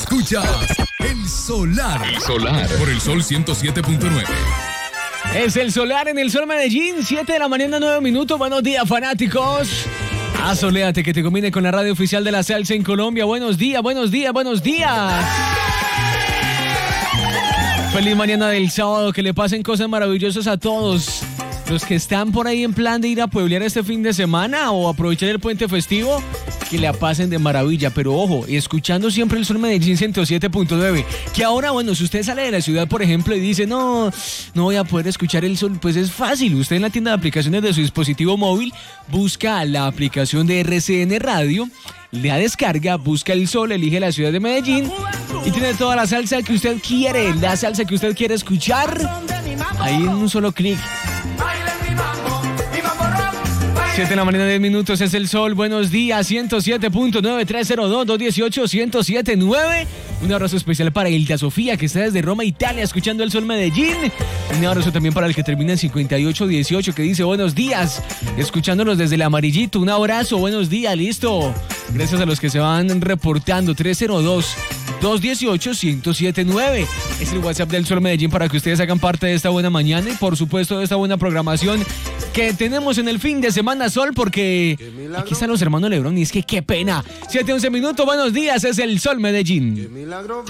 Escuchas El Solar. El Solar. Por el Sol 107.9. Es El Solar en el Sol Medellín, 7 de la mañana, 9 minutos. Buenos días, fanáticos. Asoléate, que te combine con la radio oficial de la salsa en Colombia. Buenos días, buenos días, buenos días. Feliz mañana del sábado, que le pasen cosas maravillosas a todos. Los que están por ahí en plan de ir a pueblear este fin de semana o aprovechar el puente festivo, que la pasen de maravilla. Pero ojo, escuchando siempre el Sol Medellín 107.9. Que ahora, bueno, si usted sale de la ciudad, por ejemplo, y dice, no voy a poder escuchar el Sol, pues es fácil. Usted en la tienda de aplicaciones de su dispositivo móvil busca la aplicación de RCN Radio, le da descarga, busca el Sol, elige la ciudad de Medellín y tiene toda la salsa que usted quiere, la salsa que usted quiere escuchar, ahí en un solo clic. 7 de la mañana, 10 minutos, es El Sol. Buenos días, 107.9, 302-218-1079. Un abrazo especial para Hilda Sofía, que está desde Roma, Italia, escuchando El Sol Medellín. Un abrazo también para el que termina en 5818, que dice buenos días, escuchándonos desde el Amarillito. Un abrazo, buenos días, listo. Gracias a los que se van reportando. 302-218-1079. Es el WhatsApp del Sol Medellín para que ustedes hagan parte de esta buena mañana y por supuesto de esta buena programación que tenemos en el fin de semana, Sol, porque aquí están los hermanos Lebrón y es que qué pena. 7-11 minutos, buenos días, es El Sol Medellín. Qué milagro.